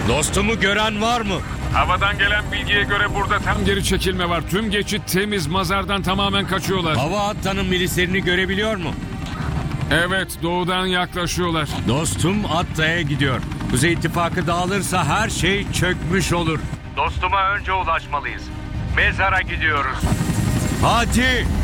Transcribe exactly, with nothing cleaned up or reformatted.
Dostumu gören var mı? Havadan gelen bilgiye göre burada tam geri çekilme var. Tüm geçit temiz. Mazardan tamamen kaçıyorlar. Hava Atta'nın milislerini görebiliyor mu? Evet, doğudan yaklaşıyorlar. Dostum Atta'ya gidiyor. Kuzey İttifakı dağılırsa her şey çökmüş olur. Dostuma önce ulaşmalıyız. Mezara gidiyoruz. Hadi!